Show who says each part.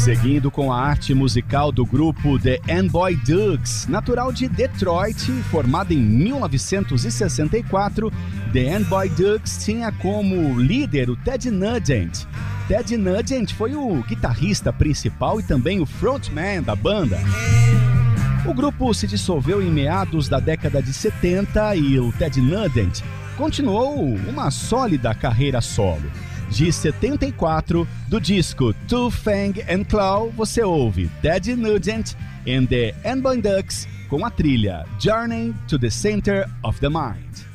Speaker 1: Seguindo com a arte musical do grupo The Amboy Dukes, natural de Detroit, formado em 1964, The Amboy Dukes tinha como líder o Ted Nugent. Ted Nugent foi o guitarrista principal e também o frontman da banda. O grupo se dissolveu em meados da década de 70 e o Ted Nugent continuou uma sólida carreira solo. De 74, do disco Two Fang and Claw, você ouve Ted Nugent and the Amboy Dukes com a trilha Journey to the Center of the Mind.